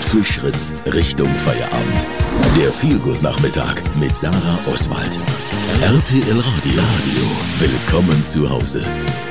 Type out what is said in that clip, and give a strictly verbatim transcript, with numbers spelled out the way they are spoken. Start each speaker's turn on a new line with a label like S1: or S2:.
S1: für Schritt Richtung Feierabend. Der Feelgood-Nachmittag mit Sarah Oswald. R T L Radio. Radio. Willkommen zu Hause.